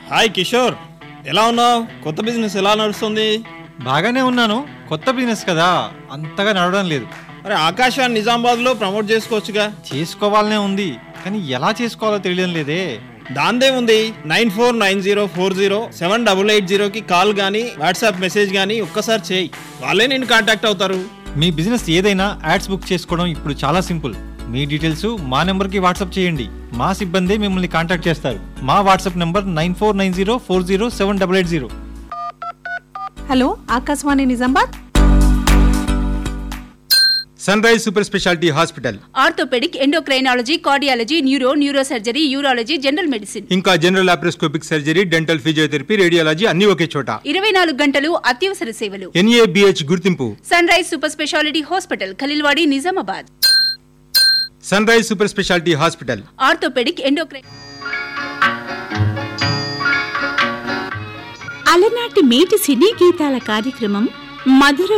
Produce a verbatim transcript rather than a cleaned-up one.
Hi Kishore, ఎలా ఉన్నావు? కొత్త బిజినెస్ ఎలా నడుస్తుంది? బాగానే ఉన్నాను. కొత్త బిజినెస్ కదా, అంతగా నడవడం లేదు. అరే ఆకాశాన్ని నిజామాబాద్లో ప్రమోట్ చేసుకోవచ్చుగా. చేసుకోవాలనే ఉంది, కానీ ఎలా చేసుకోవాలో తెలియడం లేదే. దాందే ఉంది. Nine four nine zero four zero seven double eight జీరోకి కాల్ కానీ వాట్సాప్ మెసేజ్ కానీ ఒక్కసారి చేయి, వాళ్ళే నేను కాంటాక్ట్ అవుతారు. మీ బిజినెస్ ఏదైనా యాడ్స్ బుక్ చేసుకోవడం ఇప్పుడు చాలా సింపుల్. మీ డీటెయిల్స్ మా నెంబర్కి వాట్సాప్ చేయండి, మా సిబ్బంది మిమ్మల్ని కాంటాక్ట్ చేస్తారు. మా WhatsApp number nine four nine zero four zero seven double eight zero. Hello, Akashvani Nizamabad. Sun rise super speciality hospital, orthopaedic, endocrinology, cardiology, neuro, neuro surgery, urology, general medicine, ఇంకా general laparoscopic surgery, dental, physiotherapy, radiology అన్ని ఒకే చోట. ఇరవై నాలుగు గంటలు అత్యవసర సేవలు. NABH గుర్తింపు. Sun rise super speciality hospital, Khaleelwadi, Nizamabad. Sun rise super speciality hospital, orthopaedic, endocrine. అలనాటి మేటి సినీ గీతాల కార్యక్రమం మధుర